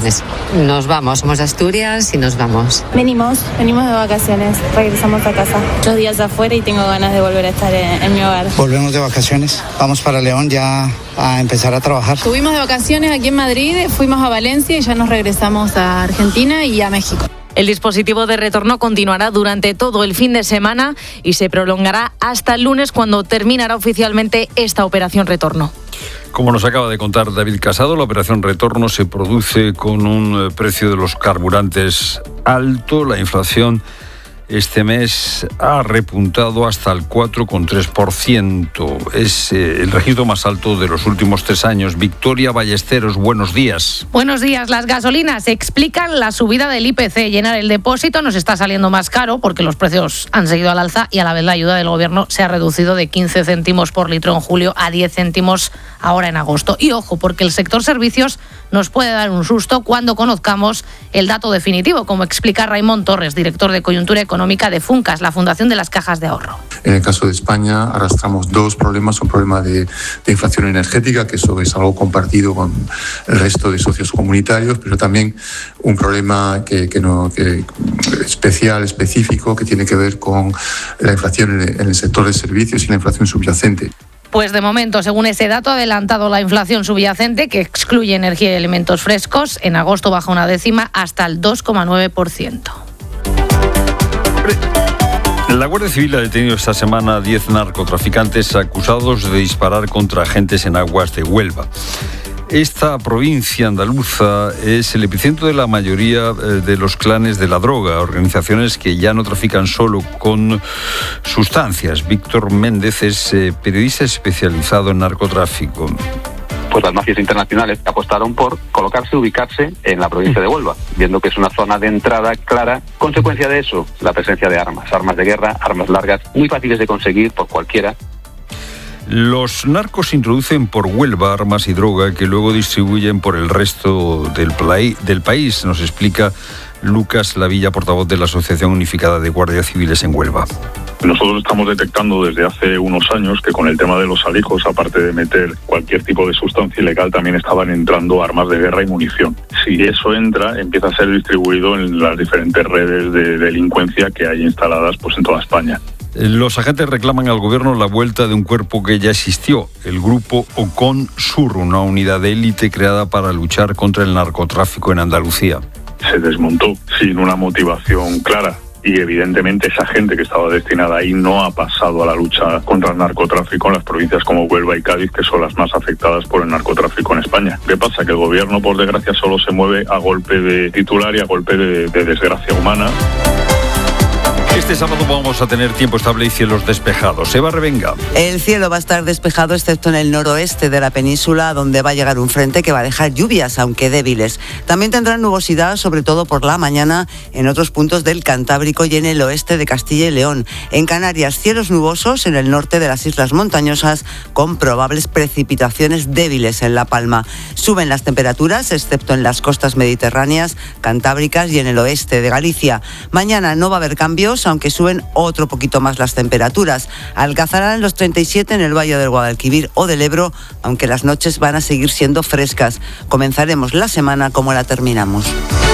Nos vamos, somos de Asturias y nos vamos. Venimos de vacaciones, regresamos a casa. 8 días afuera y tengo ganas de volver a estar en mi hogar. Volvemos de vacaciones, vamos para León ya a empezar a trabajar. Estuvimos de vacaciones aquí en Madrid, fuimos a Valencia y ya nos regresamos a Argentina y a México. El dispositivo de retorno continuará durante todo el fin de semana y se prolongará hasta el lunes, cuando terminará oficialmente esta operación retorno. Como nos acaba de contar David Casado, la operación retorno se produce con un precio de los carburantes alto. La inflación este mes ha repuntado hasta el 4,3%. Es el registro más alto de los últimos 3 años. Victoria Ballesteros, buenos días. Buenos días. Las gasolinas explican la subida del IPC. Llenar el depósito nos está saliendo más caro porque los precios han seguido al alza y a la vez la ayuda del gobierno se ha reducido de 15 céntimos por litro en julio a 10 céntimos ahora en agosto. Y ojo, porque el sector servicios nos puede dar un susto cuando conozcamos el dato definitivo, como explica Raimon Torres, director de Coyuntura Económica de Funcas, la Fundación de las Cajas de Ahorro. En el caso de España arrastramos 2 problemas. Un problema de inflación energética, que eso es algo compartido con el resto de socios comunitarios, pero también un problema específico, que tiene que ver con la inflación en el sector de servicios y la inflación subyacente. Pues de momento, según ese dato, ha adelantado la inflación subyacente, que excluye energía y alimentos frescos. En agosto baja 1 décima hasta el 2,9%. La Guardia Civil ha detenido esta semana a 10 narcotraficantes acusados de disparar contra agentes en aguas de Huelva. Esta provincia andaluza es el epicentro de la mayoría de los clanes de la droga, organizaciones que ya no trafican solo con sustancias. Víctor Méndez es periodista especializado en narcotráfico. Pues las mafias internacionales apostaron por ubicarse en la provincia de Huelva, viendo que es una zona de entrada clara. Consecuencia de eso, la presencia de armas de guerra, armas largas, muy fáciles de conseguir por cualquiera. Los narcos introducen por Huelva armas y droga que luego distribuyen por el resto del país, nos explica Lucas Lavilla, portavoz de la Asociación Unificada de Guardias Civiles en Huelva. Nosotros estamos detectando desde hace unos años que con el tema de los alijos, aparte de meter cualquier tipo de sustancia ilegal, también estaban entrando armas de guerra y munición. Si eso entra, empieza a ser distribuido en las diferentes redes de delincuencia que hay instaladas pues en toda España. Los agentes reclaman al gobierno la vuelta de un cuerpo que ya existió, el grupo Ocon Sur, una unidad de élite creada para luchar contra el narcotráfico en Andalucía. Se desmontó sin una motivación clara. Y evidentemente esa gente que estaba destinada ahí no ha pasado a la lucha contra el narcotráfico en las provincias como Huelva y Cádiz, que son las más afectadas por el narcotráfico en España. ¿Qué pasa? Que el gobierno, por desgracia, solo se mueve a golpe de titular y a golpe de desgracia humana. Este sábado vamos a tener tiempo estable y cielos despejados. Eva Revenga. El cielo va a estar despejado excepto en el noroeste de la península, donde va a llegar un frente que va a dejar lluvias, aunque débiles. También tendrán nubosidad, sobre todo por la mañana, en otros puntos del Cantábrico y en el oeste de Castilla y León. En Canarias, cielos nubosos en el norte de las islas montañosas, con probables precipitaciones débiles en La Palma. Suben las temperaturas, excepto en las costas mediterráneas, cantábricas y en el oeste de Galicia. Mañana no va a haber cambios, aunque suben otro poquito más las temperaturas. Alcanzarán los 37 en el Valle del Guadalquivir o del Ebro, aunque las noches van a seguir siendo frescas. Comenzaremos la semana como la terminamos.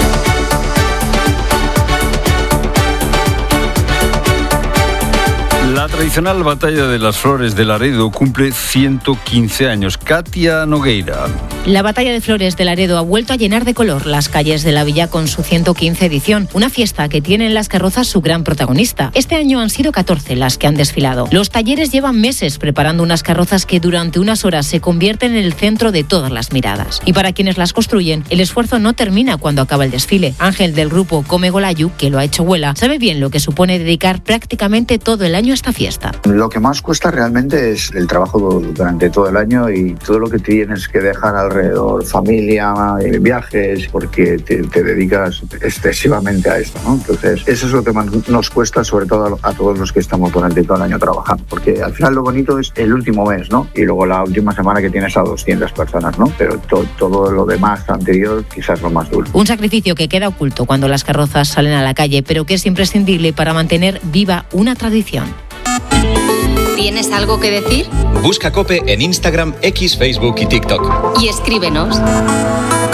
La tradicional Batalla de las Flores de Laredo cumple 115 años. Katia Nogueira. La Batalla de Flores de Laredo ha vuelto a llenar de color las calles de la villa con su 115 edición, una fiesta que tiene en las carrozas su gran protagonista. Este año han sido 14 las que han desfilado. Los talleres llevan meses preparando unas carrozas que durante unas horas se convierten en el centro de todas las miradas. Y para quienes las construyen, el esfuerzo no termina cuando acaba el desfile. Ángel, del grupo Come Golayu, que lo ha hecho Huela, sabe bien lo que supone dedicar prácticamente todo el año a esta fiesta. Lo que más cuesta realmente es el trabajo durante todo el año y todo lo que tienes que dejar alrededor, familia, viajes, porque te dedicas excesivamente a esto, ¿no? Entonces, eso es lo que más nos cuesta, sobre todo a todos los que estamos durante todo el año trabajando, porque al final lo bonito es el último mes, ¿no? Y luego la última semana que tienes a 200 personas, ¿no? Pero todo lo demás anterior quizás lo más duro. Un sacrificio que queda oculto cuando las carrozas salen a la calle, pero que es imprescindible para mantener viva una tradición. ¿Tienes algo que decir? Busca COPE en Instagram, X, Facebook y TikTok. Y escríbenos.